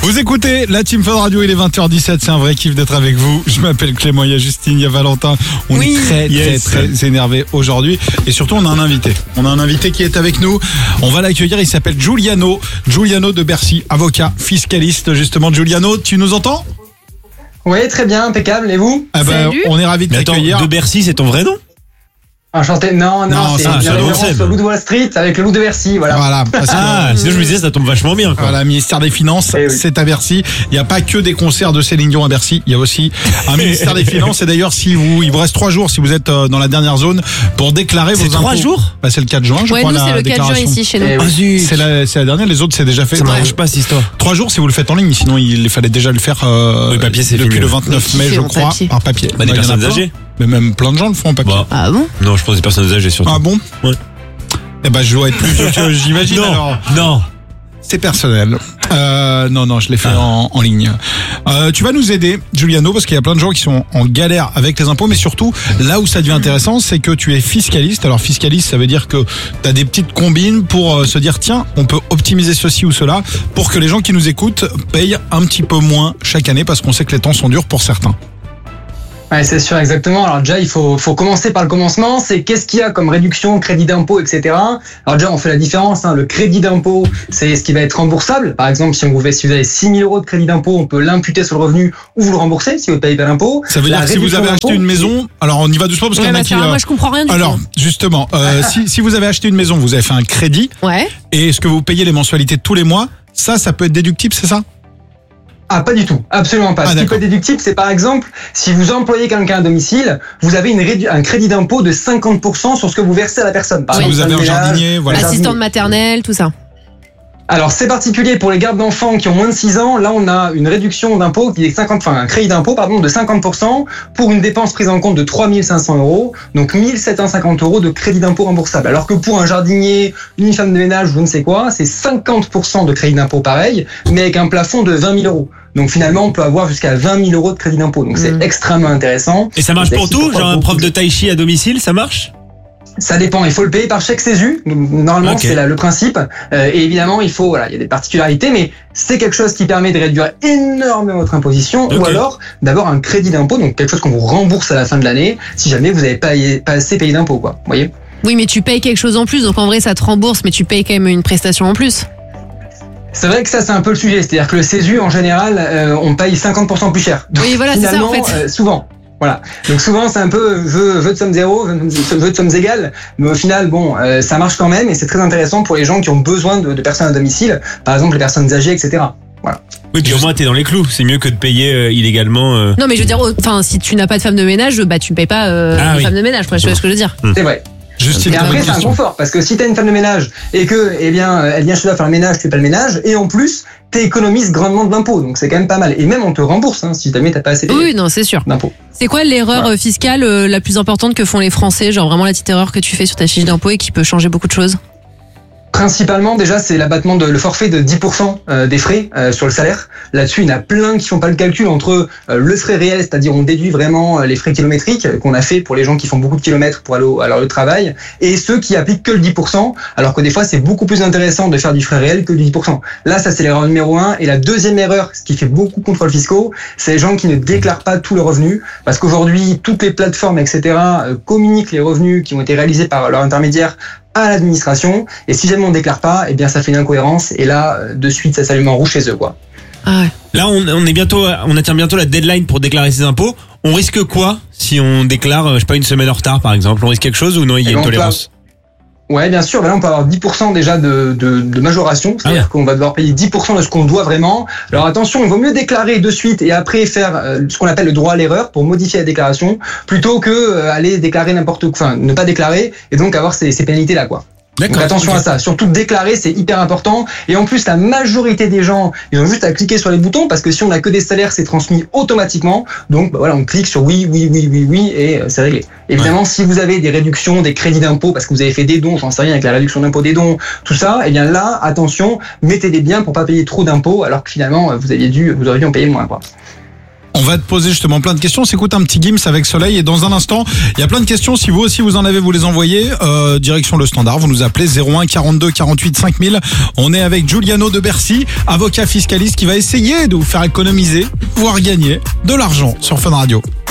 Vous écoutez la Team Fun Radio, il est 20h17, c'est un vrai kiff d'être avec vous. Je m'appelle Clément, il y a Justine, il y a Valentin. On est très énervés aujourd'hui. Et surtout, on a un invité. On a un invité qui est avec nous. On va l'accueillir, il s'appelle Giuliano. Giuliano de Bercy, avocat, fiscaliste. Justement, Giuliano, tu nous entends ? Oui, très bien, impeccable. Et vous ? Salut. On est ravis de t'accueillir. De Bercy, c'est ton vrai nom ? Enchanté. Non, c'est une référence au loup de Wall Street avec le loup de Bercy, voilà. Sinon je me disais, ça tombe vachement bien, quoi. Voilà, ministère des Finances, c'est à Bercy. Il n'y a pas que des concerts de Céline Dion à Bercy, il y a aussi un ministère des Finances. Et d'ailleurs, il vous reste 3 jours si vous êtes dans la dernière zone pour déclarer vos impôts. 3 jours ? C'est le 4 juin, je crois. Nous, c'est le 4 juin ici, chez nous. C'est la dernière, les autres, c'est déjà fait. Ça marche pas, cette histoire. 3 jours si vous le faites en ligne, sinon il fallait déjà le faire papier, c'est depuis fini, le 29 mai, je crois, par papier. Des personnes âgées. Mais même plein de gens le font en papier. Ah bon ? Non, je pense des personnes âgées surtout. Ah bon ? Ouais. Eh ben, je dois être plus vieux que j'imagine. Non. C'est personnel. Non, je l'ai fait en ligne. Tu vas nous aider, Giuliano, parce qu'il y a plein de gens qui sont en galère avec les impôts, mais surtout, là où ça devient intéressant, c'est que tu es fiscaliste. Alors, fiscaliste, ça veut dire que tu as des petites combines pour se dire, tiens, on peut optimiser ceci ou cela pour que les gens qui nous écoutent payent un petit peu moins chaque année, parce qu'on sait que les temps sont durs pour certains. Ouais, c'est sûr, exactement. Alors déjà, il faut commencer par le commencement. C'est qu'est-ce qu'il y a comme réduction, crédit d'impôt, etc. Alors déjà, on fait la différence. Le crédit d'impôt, c'est ce qui va être remboursable. Par exemple, si vous avez 6 000 € de crédit d'impôt, on peut l'imputer sur le revenu ou vous le rembourser si vous ne payez pas d'impôt. Ça veut dire que si vous avez acheté une maison, alors on y va doucement parce qu'il y en a qui... Moi, je comprends rien du tout. Alors, justement, si vous avez acheté une maison, vous avez fait un crédit. Ouais. Et ce que vous payez les mensualités tous les mois, ça peut être déductible, c'est ça ? Ah, pas du tout, absolument pas. Ce qui peut être déductible, c'est par exemple, si vous employez quelqu'un à domicile, vous avez un crédit d'impôt de 50% sur ce que vous versez à la personne. Par exemple, vous avez un jardinier, voilà. Assistante maternelle, tout ça. Alors, c'est particulier pour les gardes d'enfants qui ont moins de 6 ans. Là, on a une réduction d'impôt qui est un crédit d'impôt, de 50% pour une dépense prise en compte de 3 500 €. Donc, 1 750 € de crédit d'impôt remboursable. Alors que pour un jardinier, une femme de ménage ou je ne sais quoi, c'est 50% de crédit d'impôt pareil, mais avec un plafond de 20 000 €. Donc finalement, on peut avoir jusqu'à 20 000 € de crédit d'impôt. Donc c'est extrêmement intéressant. Et ça marche pour tout ? Genre un prof de tai chi à domicile, ça marche ? Ça dépend, il faut le payer par chèque CESU. Normalement, c'est là le principe. Et évidemment, il y a des particularités, mais c'est quelque chose qui permet de réduire énormément votre imposition, ou alors d'avoir un crédit d'impôt, donc quelque chose qu'on vous rembourse à la fin de l'année, si jamais vous n'avez pas assez payé d'impôt, quoi. Vous voyez ? Oui, mais tu payes quelque chose en plus, donc en vrai, ça te rembourse, mais tu payes quand même une prestation en plus. C'est vrai que ça, c'est un peu le sujet. C'est-à-dire que le CESU, en général, on paye 50% plus cher. Donc, oui, voilà, c'est ça, en fait. Souvent. Voilà. Donc souvent, c'est un peu vœu de somme zéro, vœu de sommes égales. Mais au final, ça marche quand même et c'est très intéressant pour les gens qui ont besoin de personnes à domicile. Par exemple, les personnes âgées, etc. Voilà. Oui, puis au moins, t'es dans les clous. C'est mieux que de payer illégalement. Non, mais je veux dire, si tu n'as pas de femme de ménage, tu ne payes pas une femme de ménage. Tu vois ce que je veux dire. C'est vrai. Justine, et après, c'est un confort, parce que si t'as une femme de ménage et que, elle vient chez toi faire le ménage, tu fais pas le ménage, et en plus, t'économises grandement de l'impôt, donc c'est quand même pas mal. Et même on te rembourse, si jamais t'as pas assez payé. Oui, non, c'est sûr. D'impôt. C'est quoi l'erreur fiscale la plus importante que font les Français, genre vraiment la petite erreur que tu fais sur ta fiche d'impôt et qui peut changer beaucoup de choses? Principalement, déjà, c'est l'abattement le forfait de 10% des frais sur le salaire. Là-dessus, il y en a plein qui font pas le calcul entre le frais réel, c'est-à-dire on déduit vraiment les frais kilométriques qu'on a fait pour les gens qui font beaucoup de kilomètres pour aller à leur lieu de travail, et ceux qui appliquent que le 10%, alors que des fois, c'est beaucoup plus intéressant de faire du frais réel que du 10%. Là, ça, c'est l'erreur numéro 1. Et la deuxième erreur, ce qui fait beaucoup de contrôles fiscaux, c'est les gens qui ne déclarent pas tous leurs revenus, parce qu'aujourd'hui, toutes les plateformes, etc., communiquent les revenus qui ont été réalisés par leur intermédiaire à l'administration, et si jamais on ne déclare pas, ça fait une incohérence, et là, de suite, ça s'allume en rouge chez eux, quoi. Ah ouais. Là, on atteint bientôt la deadline pour déclarer ses impôts. On risque quoi si on déclare, une semaine en retard, par exemple? On risque quelque chose ou non, il y a une tolérance? Ouais, bien sûr. Là, on peut avoir 10% déjà de majoration. C'est-à-dire qu'on va devoir payer 10% de ce qu'on doit vraiment. Alors attention, il vaut mieux déclarer de suite et après faire ce qu'on appelle le droit à l'erreur pour modifier la déclaration, plutôt que aller déclarer ne pas déclarer et donc avoir ces pénalités-là, quoi. Donc attention à ça. Surtout déclarer, c'est hyper important. Et en plus, la majorité des gens, ils ont juste à cliquer sur les boutons parce que si on n'a que des salaires, c'est transmis automatiquement. Donc on clique sur oui et c'est réglé. Évidemment, si vous avez des réductions, des crédits d'impôt parce que vous avez fait des dons, j'en sais rien, avec la réduction d'impôt des dons, tout ça, là, attention, mettez-les bien pour pas payer trop d'impôts alors que finalement vous auriez dû en payer moins, quoi. On va te poser justement plein de questions. On s'écoute un petit Gims avec Soleil et dans un instant, il y a plein de questions. Si vous aussi vous en avez, vous les envoyez. Direction le standard, vous nous appelez 01 42 48 5000. On est avec Giuliano de Bercy, avocat fiscaliste qui va essayer de vous faire économiser, voire gagner de l'argent sur Fun Radio.